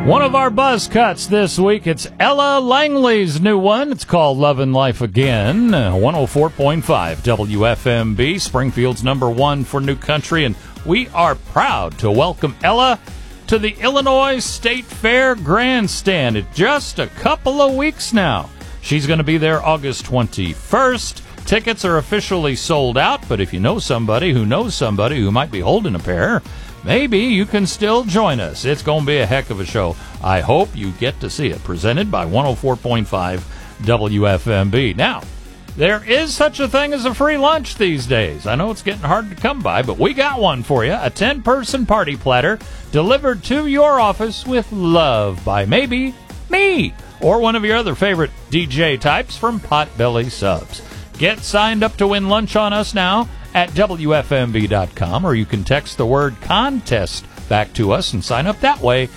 One of our buzz cuts this week, it's Ella Langley's new one. It's called Love and Life Again. 104.5 WFMB, Springfield's #1 for new country, and we are proud to welcome Ella to the Illinois State Fair Grandstand. It's just a couple of weeks now. She's going to be there August 21st. Tickets are officially sold out, but if you know somebody who knows somebody who might be holding a pair, maybe you can still join us. It's going to be a heck of a show. I hope you get to see it. Presented by 104.5 WFMB. Now, there is such a thing as a free lunch these days. I know it's getting hard to come by, but we got one for you. A 10-person party platter delivered to your office with love by maybe me or one of your other favorite DJ types from Potbelly Subs. Get signed up to win lunch on us now at WFMB.com, or you can text the word contest back to us and sign up that way,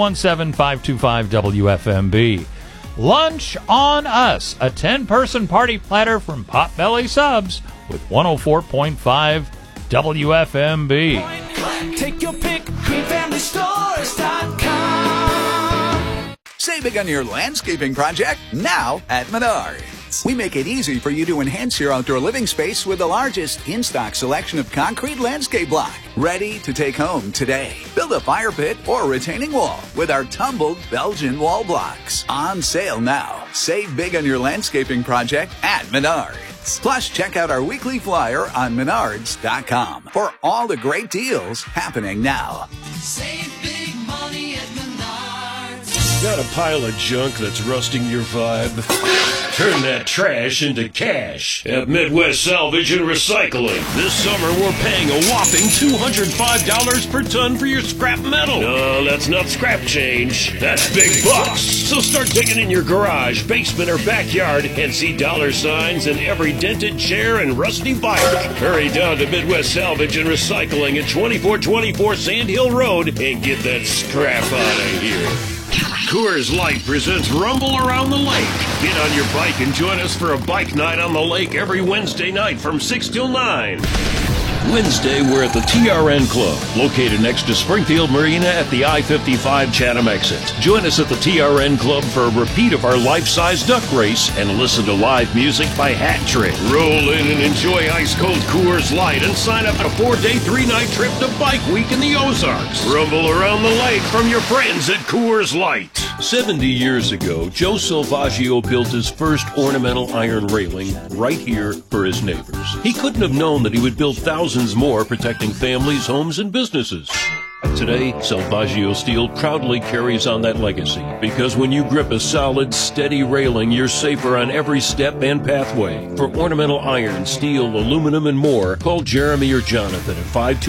217-525-WFMB. Lunch on us, a 10-person party platter from Potbelly Subs with 104.5 WFMB. Take your pick, greenfamilystores.com. Save big on your landscaping project now at Menards. We make it easy for you to enhance your outdoor living space with the largest in-stock selection of concrete landscape block, ready to take home today. Build a fire pit or retaining wall with our tumbled Belgian wall blocks. On sale now. Save big on your landscaping project at Menards. Plus, check out our weekly flyer on Menards.com for all the great deals happening now. Save big money at Menards. Got a pile of junk that's rusting your vibe? Turn that trash into cash at Midwest Salvage and Recycling. This summer, we're paying a whopping $205 per ton for your scrap metal. No, that's not scrap change. That's big bucks. So start digging in your garage, basement, or backyard and see dollar signs in every dented chair and rusty bike. Hurry down to Midwest Salvage and Recycling at 2424 Sand Hill Road and get that scrap out of here. Coors Light presents Rumble Around the Lake. Get on your bike and join us for a bike night on the lake every Wednesday night from 6 till 9. Wednesday, we're at the TRN Club, located next to Springfield Marina at the I-55 Chatham exit. Join us at the TRN Club for a repeat of our life-size duck race and listen to live music by Hat Trick. Roll in and enjoy ice-cold Coors Light and sign up for a 4-day, 3-night trip to Bike Week in the Ozarks. Rumble around the lake from your friends at Coors Light. 70 years ago, Joe Salvaggio built his first ornamental iron railing right here for his neighbors. He couldn't have known that he would build thousands more protecting families, homes, and businesses. Today, Salvaggio Steel proudly carries on that legacy because when you grip a solid, steady railing, you're safer on every step and pathway. For ornamental iron, steel, aluminum, and more, call Jeremy or Jonathan at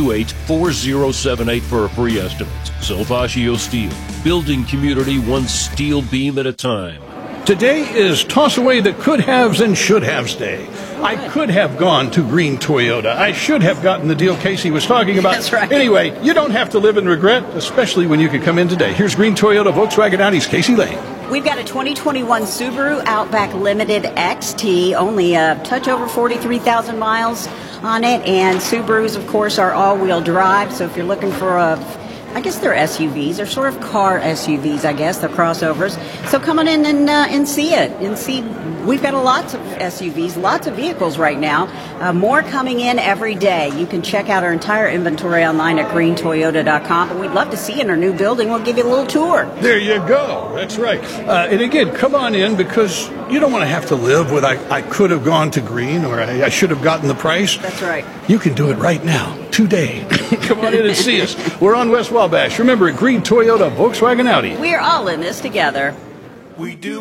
528-4078 for a free estimate. Salvaggio Steel, building community one steel beam at a time. Today is Toss Away the Could-Haves and Should-Haves Day. I could have gone to Green Toyota. I should have gotten the deal Casey was talking about. That's right. Anyway, you don't have to live in regret, especially when you could come in today. Here's Green Toyota Volkswagen Audi's Casey Lane. We've got a 2021 Subaru Outback Limited XT, only a touch over 43,000 miles on it. And Subarus, of course, are all-wheel drive. So if you're looking for I guess they're SUVs. They're sort of car SUVs, I guess. They're crossovers. So come on in and see it. And see, we've got lots of SUVs, lots of vehicles right now. More coming in every day. You can check out our entire inventory online at greentoyota.com. But we'd love to see you in our new building. We'll give you a little tour. There you go. That's right. And again, come on in because you don't want to have to live with I could have gone to Green or I should have gotten the price. That's right. You can do it right now, today. Come on in and see us. We're on West Wabash. Remember, at Green Toyota Volkswagen Audi. We're all in this together. We do.